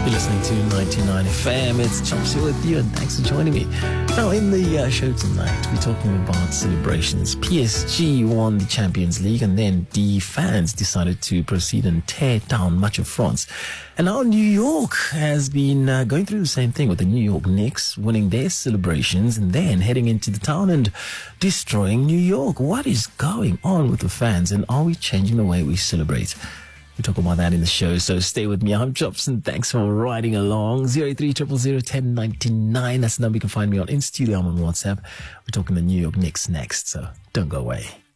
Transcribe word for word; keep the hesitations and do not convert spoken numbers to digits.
You're listening to ninety-nine F M. It's Chops here with you, and thanks for joining me. Now, in the uh, show tonight, we're talking about celebrations. P S G won the Champions League, and then the fans decided to proceed and tear down much of France. And now New York has been uh, going through the same thing with the New York Knicks winning their celebrations and then heading into the town and destroying New York. What is going on with the fans, and are we changing the way we celebrate? We talk about that in the show, so stay with me. I'm Jobson. Thanks for riding along. zero three zero zero zero one zero nine nine. That's the number you can find me on in studio. I'm on WhatsApp. We're talking the New York Knicks next, so don't go away.